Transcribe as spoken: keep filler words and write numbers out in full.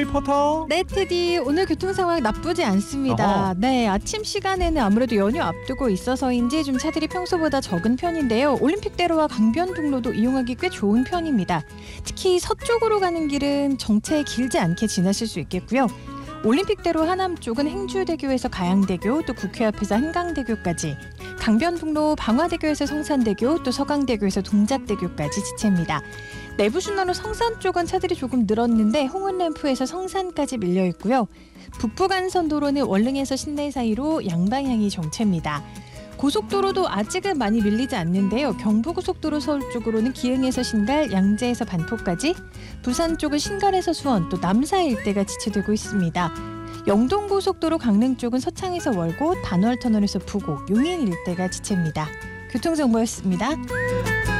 리포터. 네, 테디. 오늘 교통 상황 나쁘지 않습니다. 어허. 네, 아침 시간에는 아무래도 연휴 앞두고 있어서인지 좀 차들이 평소보다 적은 편인데요. 올림픽대로와 강변북로도 이용하기 꽤 좋은 편입니다. 특히 서쪽으로 가는 길은 정체 길지 않게 지나실 수 있겠고요. 올림픽대로 하남 쪽은 행주대교에서 가양대교, 또 국회 앞에서 한강대교까지, 강변북로 방화대교에서 성산대교, 또 서강대교에서 동작대교까지 지체입니다. 내부순환로 성산 쪽은 차들이 조금 늘었는데 홍은램프에서 성산까지 밀려 있고요. 북부간선 도로는 월릉에서 신내 사이로 양방향이 정체입니다. 고속도로도 아직은 많이 밀리지 않는데요. 경부고속도로 서울 쪽으로는 기흥에서 신갈, 양재에서 반포까지, 부산 쪽은 신갈에서 수원, 또 남사 일대가 지체되고 있습니다. 영동고속도로 강릉 쪽은 서창에서 월곶, 단월터널에서 부곡, 용인 일대가 지체입니다. 교통정보였습니다.